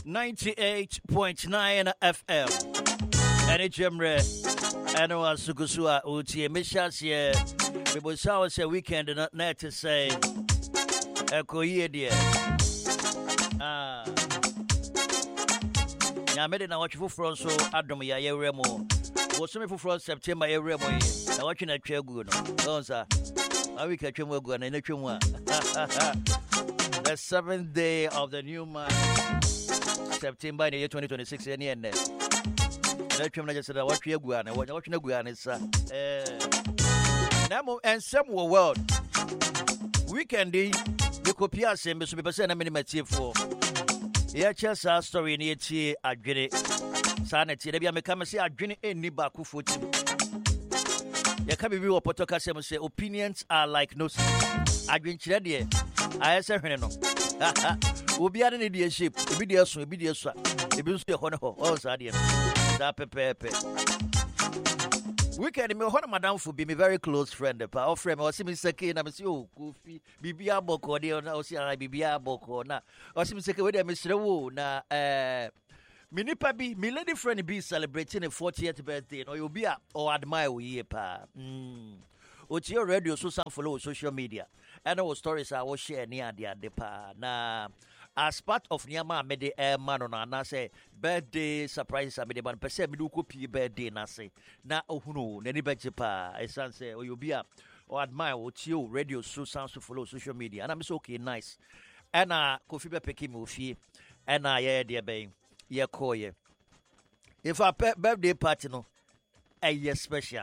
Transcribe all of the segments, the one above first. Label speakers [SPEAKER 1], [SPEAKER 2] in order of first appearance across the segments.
[SPEAKER 1] 98.9 FM. And it's Jemre. And I was Sukusua Uti. Mishas ye. We will say weekend and not to say. Eko ye dear. I made it now watch for so Adam ya remo. Was some for September ya remo. I watching a chair good. Don't sir. I will catch him well good and the 7th day of the new month, September in the year 2026. And let him just say, what you go and what you go and it's and some world weekend. You could be a same, so people say, I'm in my team for. Yeah, just a story near tea. I get it. Sanity. Maybe I come and say, I drink any baku foot. You can't be real. Potokasem say, opinions are like no. I drink ready. I say, no. We'll be at an idiot ship. Be there soon. Be there soon. It will stay on. Oh, Sadia. That pepe. Weekend, me one of madam for be my very close friend. Our friend, I see me second. I'm say, oh, Kofi, Bibia Boko, dear. I see I Bibia Boko. Na, I see me second with Mr. Wu. Na, Minipa be, my lady friend be celebrating a 40th birthday. Or you'll be up or admire we pa. What's your radio? So some follow social media. And our stories I will share near the pa. Na. As part of Nyama made the man on a say birthday surprise I made one percent do copy birthday na say na no any birthday pa I say or you be up or admire what you radio so sounds to follow social media and I'm so okay nice and Kofi be peki me fie and yeah dear bang yeah call ye if a birthday party no special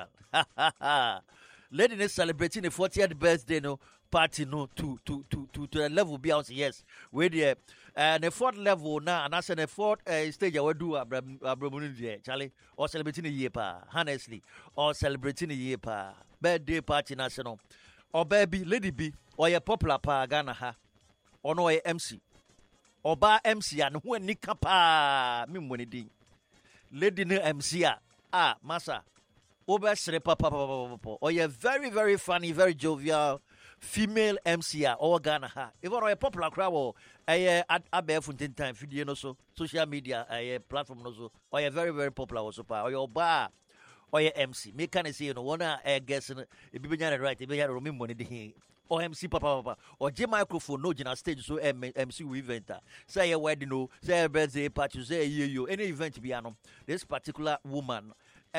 [SPEAKER 1] lady is celebrating the 40th birthday no party no to the level beyond yes where the fourth level now and I said the fourth stage I will do Abramundi Charlie or celebrating a year pa honestly or celebrating a year pa birthday party national or baby lady B or your popular pa Ghana ha or no MC or bar MC and when nika pa me money ding lady no MC massa over papa or you're very very funny very jovial female MCR or Ghana ha. Even a popular crowd or a abe funtin time video no so social media a platform no so or a very very popular also pa or your bar or your MC. Me can say you know one guess if you be right if you have room money the or MC papa or J microphone no general stage so MC event say a wedding no say a birthday party say you any event be anom this particular woman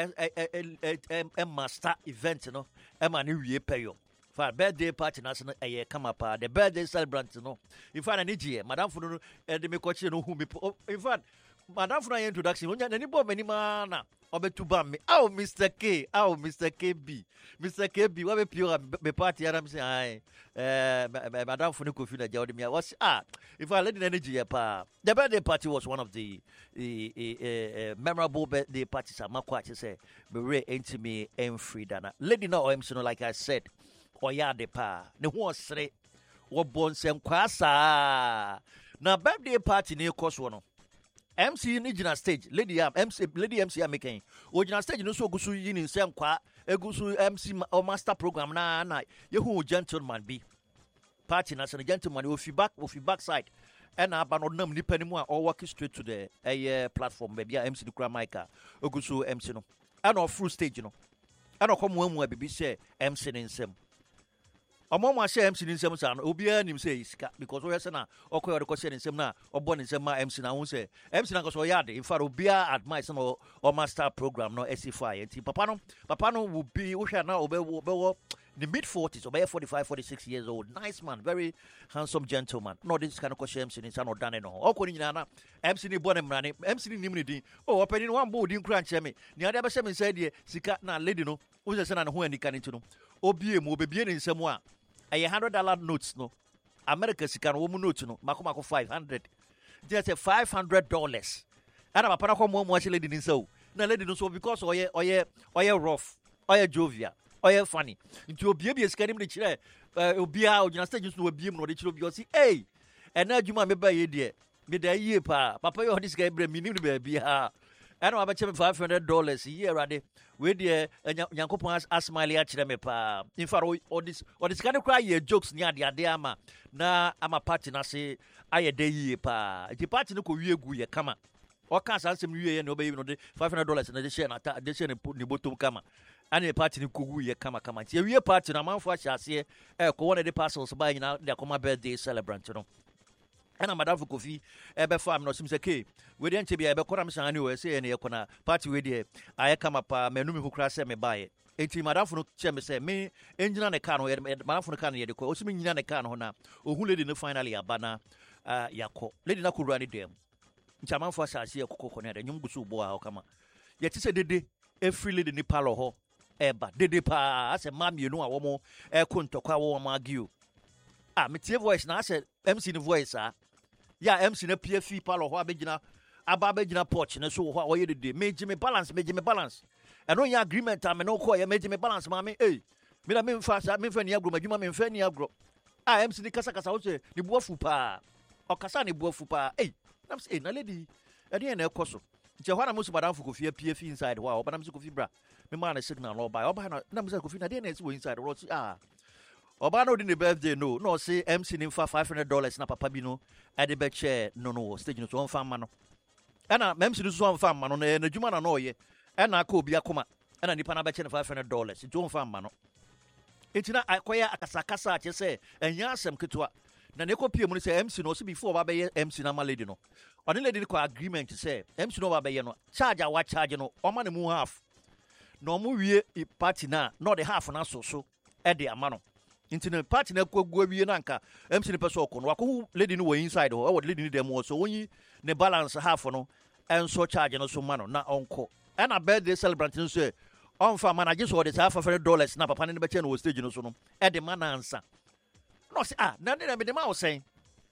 [SPEAKER 1] a master event no e man we pay you for birthday party national come up the birthday celebrant no in fact any year madam for no de me coach no who me in fact madam for introduction onya any boy many man obetuba me Mr. K Mr. KB Mr. KB we be pure be party and I'm say madam for no Kofi na jawde me was if I let the energy pa the birthday party was one of the memorable birthday parties I'm quite say be re intimate and free dana lady no MC no like I said oya de pa ne ho osre wo bonsem kwasa na birthday party ne koso no MC ni gina stage lady MC amaking o gina stage no so gusu yi ni nsem kwa egusu MC o master program na ye hu gentleman bi party na so gentleman o fi back side and aba no nam nipa ni mu a o walk straight to the platform baby MC the kra mic ogusu MC no and off full stage no and okomo amu abibi say MC ni nsem Among share MC in some sound, Obia him say because we are sana or the question in some na or born in some MC now say MC na go yard in fact Obia at my son or master program no SC5 and Papa no will be we shall now obey the mid 40s or 45-46 years old nice man very handsome gentleman no this kind of question MC in son or done no or ko nyina na MC ni born mrani MC ni nimni oh opening one board in crunch me ni ade ba shame say de sika na lady no we say na ho ani kan no obie mu obebie ni nsem a $100 notes no America sika no mu note no mako 500 just $500 ana papa na ko mo actually lady ni so na lady no so because oye rough oye jovial oye funny nti obie sika ni kire obia ogina stage no obie mu no de kire obia si ena adwuma me ba ye de me da yie pa papa yo dis guy bre mi ni ba bia I know about $500 a year, Raddy. With the Yankopon as smiley at them. In fact, or this kind of cry jokes near the Adiama. Na I'm a party, I say, I a day pa. The party no could you come. Or can't answer me and obey $500 in addition and put the bottom come. And a party no could you come. It's a real party, and a month for Chassis, one of the parcels buying out their common birthday celebrant. And I'm a Madame Kofi, Ebe Farm, no seems okay. We didn't be able to come anywhere, say any party with you. I come up, Menumi who crash me by it. 18 Madame Chemmy say, me, engine on the cano, Madame Can, the coast, meaning on the cano now, who lady no finally a banner, Yako, Lady Naku run it them. Chaman for Sasia coconut, and young Busu boy, come. Yet it's a day, every lady in the parlor hall, Eba, Dede Pa, as a mam, you know, a woman, couldn't talk our argue. Ah, me voice now said, MC the voice, ah. Ya MC na PFP palo ho abegina ababegina porch na so ho you dey meji me balance and no ya agreement am no call ya meji me balance mama eh me na me mfa sa me mfa ni agro madwuma me mfa ni agro ah MC ni kasa wo se ni boafu pa o kasa ni boafu pa eh na say na lady e dey na ekoso nche ho na mo so badam fu Kofi PFP inside wa obadam so Kofi bra me ma na signal no buy oba na mo say Kofi na dey na esi wo inside ro ah Oba no di ne birthday no say MC ni mfa $500 na papa bi no e de be che no stage no so mfa ma no e na MC no so mfa ma no na adwuma na no ye e na aka obi akoma e na nipa na be che $500 nti mfa ma no enti na akoya akasakasa ache say enya asem ketwa na ne ko pie mu say MC no so before ba be MC na ma lady no one lady ko agreement say MC no ba be ye no charge a wa charge no o ma ne mu half no mu wie party na no the half na so e de ama no into the party na go wie na nka MC ne person ko no wako lady no we inside ho what lady ni dem so wonyi ne balance half no and so charge no so man na onko and a birthday celebrant no so on fa manage so the $500 na papa ne be che no stage no so no e de man answer no say na me de ma wo sen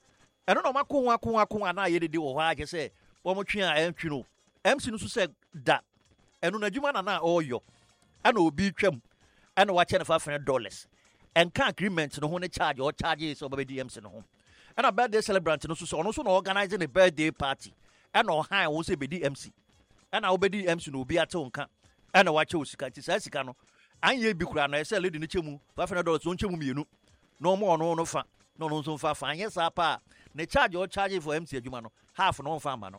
[SPEAKER 1] e no mako na ye de wo ha je say wo mo twe a entwi no MC no so say da e no na dwuma na oyo ana obi twam ana wa che na $500 and can agreement no one charge or charges over DMC no home. And a birthday celebrant no so no organizing a birthday party. And no high will say be DMC. And I'll be DMC no be at home can. And I watch you Sikano. And ye be crowned, I sell it in the chemu, $500 on chemu. No more, no fun. No so far fine. Yes, pa. They charge or charge for MC Jumano. Half no farmer.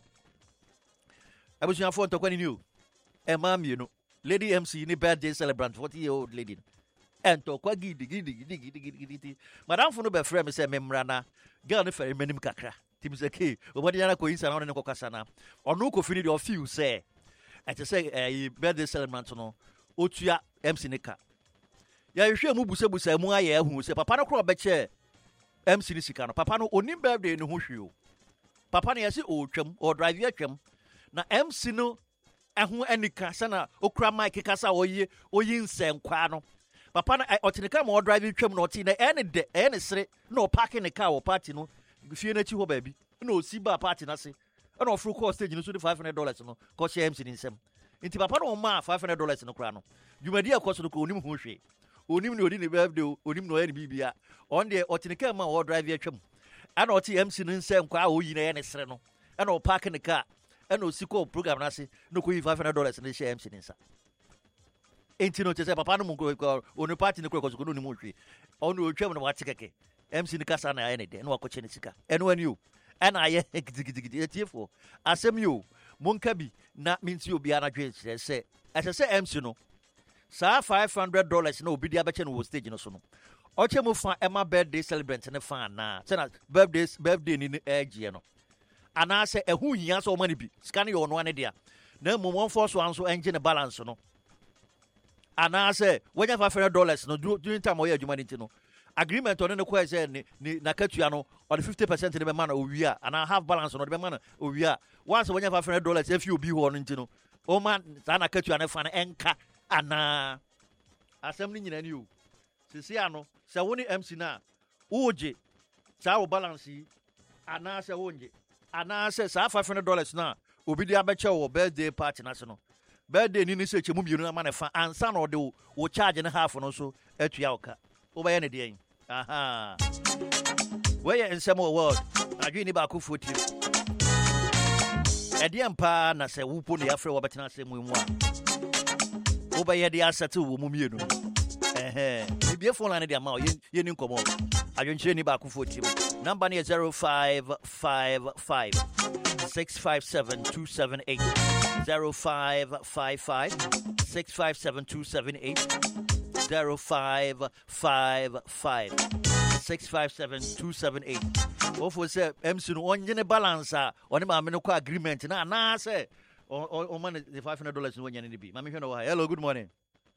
[SPEAKER 1] I was your phone to when you. And ma'am, you know, Lady MC in a birthday celebrant, 40-year-old lady. And to kwa gidi madam fu no be frame say memrana girl no fere manim kakra tim say ke obodi na ko insa na no ko kasa na onu ko fini the feel say et say birthday celebrant no otua MC nika ya hwe mu busebusa mu aye ahu say papa no kro be che MC ni sika no papa no onim birthday no ho hwe o papa no yesi o twam o drive atwam na MC no ahu anika sana okura mic kasa oyi nsenkwa no papa na otinika mo driving twam no oti na any sere no parking the car or party no fie na chi ho ba bi na osi ba party na se na ofru call stage no so $500 no ko share MC ni nsem nti papa no ma $500 no kra no dwumadi akoso no ko onim ho hwe onim no odi ne birthday onim no any bibia on the otinika ma o drive twam ana oti MC ni nsem kwa oyi na any sere no na o parking the car na osi call program na se no ko yi $500 na share MC ni nsa enti no chese papa no munko onu party ne kro ko no mu hwe onu otwam no watikeke MC ni kasa na ene de no wakoche ne sika eno anu ana aye gidigidi etiefo asem yo monka bi na minti obi ana dwe se ese MC no sa $500 na obi dia beche no stage no so no oche mu fa ema birthday celebrant ne fa na se na birthday ni age no ana se ehu hia so mani bi sika ne yo no ane dia na momon force wan so engine balance no ana say when you have $500 no during time we adwuma nti no agreement on no ko say ni na katua no or the 50% the man owia and I have balance on the man owia once when you have $500 if you be ho no nti no o man na katua na fa na enka ana assembly nyina ni o sisi ano say woni MC na oje sa wo balance ana say wonje ana say sa $500 na obi dia beche wo birthday party na so no birthday ni se chemu bienu na ma fa ansa na ode wo charge na half no so atua oka wo ba ye ne de aha we ye nsemo world adwi ni ba ku 40 ɛdeɛ mpa na sɛ wopo ne yɛafrɛ wɔbɛtena asɛm mu a wobɛyɛ de asɛte wɔ mu mmienu bibie phone line de ama wo yɛni nkɔmmɔ adwenkyerɛ ni baakofoɔ tim number no yɛ 0555 657 278 0555 657 278 0555 657 278 Ofo say MC no onye balance a one ma me no ko agreement na na say o man the $500 no onye ne bi ma me hwe no wa hello good morning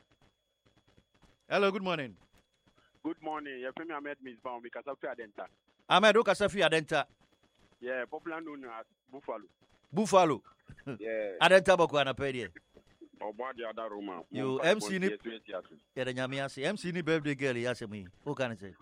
[SPEAKER 1] good morning
[SPEAKER 2] you femi Ahmed Misbah we Kasafi Adenta
[SPEAKER 1] Ahmed o Kasafi Adenta
[SPEAKER 2] yeah popular known as
[SPEAKER 1] Buffalo
[SPEAKER 2] yeah
[SPEAKER 1] Adenta boko ana pedi
[SPEAKER 2] obo the other Roma
[SPEAKER 1] you MC ni ya da nyame ase MC ni birthday girl ya se mu o kan say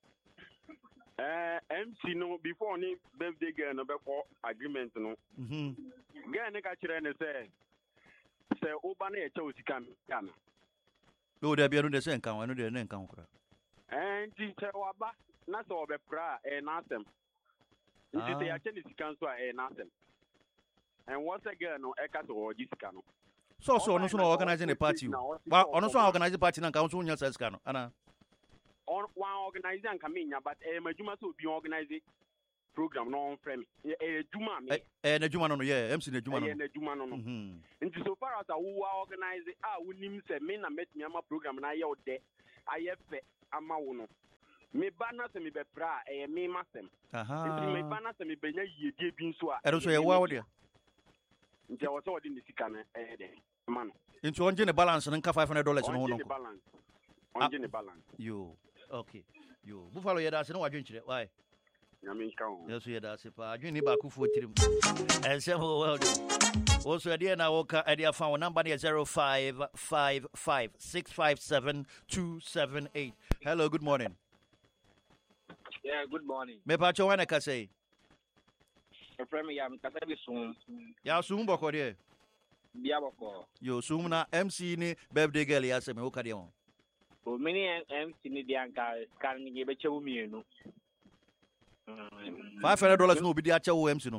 [SPEAKER 2] MC no before ni birthday girl no be for agreement no girl ne ka kire ne say oba na ye che osika me kana
[SPEAKER 1] no there be no de say nkan no de ne nkan kura
[SPEAKER 2] nti che waba na so obe pra na asem nti te ya che ni sika so na asem and once again no e ka so oji sika no
[SPEAKER 1] so no so organizing the party but ono so organize party na nkan so nya sika no ana
[SPEAKER 2] on one organizer and kamenya but majuma so be organize program no on frame juma me
[SPEAKER 1] na juma no yeah MC na juma no
[SPEAKER 2] na juma no nti so far as who organize wonim se me na met me ama program na ye ode ayefe ama wo no me ba na se me be pra me masem nti me ba na se me benya yedie bi nso a
[SPEAKER 1] so ye wa wo de
[SPEAKER 2] nti wo so ode ni sika na de man
[SPEAKER 1] nti onje ne balance no nka $500 no ho no
[SPEAKER 2] onje ne balance
[SPEAKER 1] yo okay yo Buffalo yeda se no wadwenkyere why
[SPEAKER 2] nyame nka ho
[SPEAKER 1] yes yeda se pa adwen ni ba ku fo tirim ense ho well also yeda na woka ade afa wo number is 0555 657 278 hello good morning
[SPEAKER 3] yeah good morning
[SPEAKER 1] me pa cho wana ka say
[SPEAKER 3] friend ya me kasa bi sun
[SPEAKER 1] ya sun boko de
[SPEAKER 3] bia boko
[SPEAKER 1] yo sun na MC ni birthday girl ya se me woka de won
[SPEAKER 3] o mini MC ni dia kan ni be chewu mienu
[SPEAKER 1] $500 no obi di acha wo MC no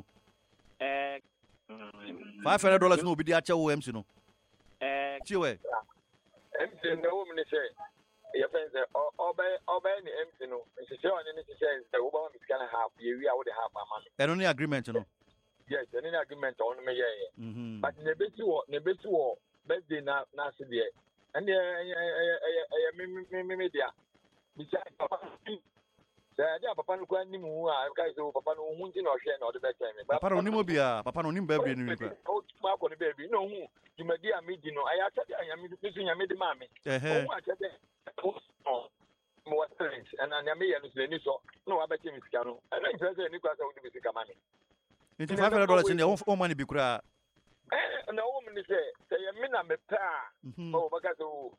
[SPEAKER 1] $500 no obi di acha wo MC no chiwe
[SPEAKER 4] MC no wo mini say ya fense obey ni MC no se on ni say wo ba mi scan half ye wi a wo de half ama me
[SPEAKER 1] eno ni agreement no
[SPEAKER 4] yes any agreement on me ye but ne beti wo birthday na se de and me dia bisa papa dia papa no kwa ni mu a ka so papa no hu nti na ohwe na o de be time
[SPEAKER 1] papa no ni mo bia papa no ni birthday ni kwa
[SPEAKER 4] o ma ko ni baby no hu jumadi a me di no aya cha dia nyame bisu nyame de ma me o wa cha de mo wa thanks and nyame ye no se ni so no wa be ti mi sika no and I say ni kwa sa o de sika ma me
[SPEAKER 1] nti $500 ni o money bi kura
[SPEAKER 4] na wo me ni say me na me pa o baka so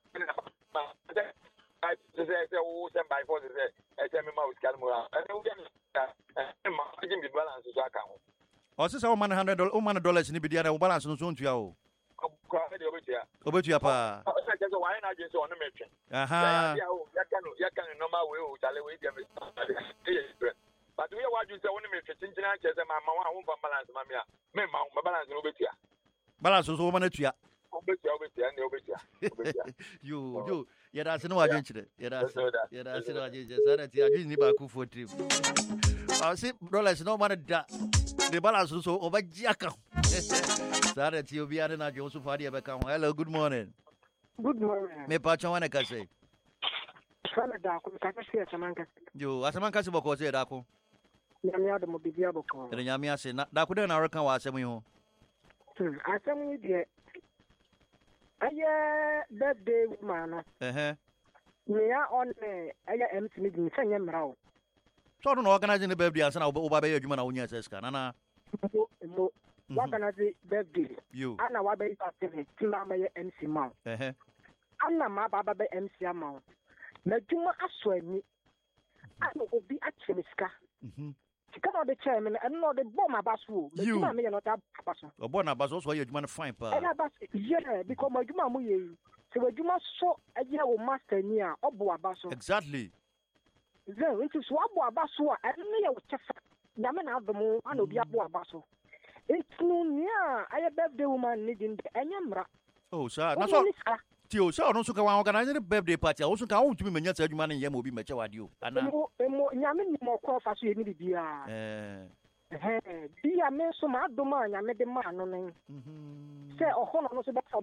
[SPEAKER 4] I say wo send by force say me ma sika mo and we get ma give me balance so aka ho
[SPEAKER 1] o se say o man $100 ni bi dia na o balance no so ntua o
[SPEAKER 4] ko de
[SPEAKER 1] obetua pa
[SPEAKER 4] o se say why na je so on me twe ya kan normal way o chale we dia me but we wa ju say on me twe chinchina che say ma wa wo balance ma me a me ma balance no betua
[SPEAKER 1] balance so wo man atua
[SPEAKER 4] obetia ne obetia
[SPEAKER 1] yo yeda se no wadwenkyere yeda se no wadwenkyere sada ti adwen ni ba ku fo trip I see dollars no man da the balance so obaji aka sada ti obi ade na jo so fa de be ka ho hello good morning me pa chon wana ka say
[SPEAKER 5] fala da ko ka se asamanka
[SPEAKER 1] yo asamanka se boko se da ko
[SPEAKER 5] nyame ado mo bibia boko
[SPEAKER 1] nyame ase na da ko de na reka wa asem yi ho
[SPEAKER 5] asem yi de aye birthday woman me ya on aye MC me din sanya mrawo
[SPEAKER 1] so no organizing the birthday asana oba be adwuma na wonya seska na
[SPEAKER 5] mo organize birthday
[SPEAKER 1] you
[SPEAKER 5] ana wa be party tima ma ye MC ma ana ma baba be MC ma na dwuma aso ani ana obi achemiska sika no de chairman and no de bomb abaso me dwuma me no ta abaso
[SPEAKER 1] obo na abaso so ye adwuma no fine pa
[SPEAKER 5] yeah because my dwuma mo ye se adwuma so aye wo master ni a obo abaso
[SPEAKER 1] exactly
[SPEAKER 5] then which is what abaso a ene ye wo chefa na me na adomo ana obi abo abaso It's no near. I have birthday woman needing the Enyamra.
[SPEAKER 1] Oh, sir. That's all. Tio, so no so can organize a birthday party. Also can to be many such man in Yamo be much about you. And
[SPEAKER 5] Yamin more cough as you need be a. Be a man so mad, Doma, I made the man on. Say, oh, hold on,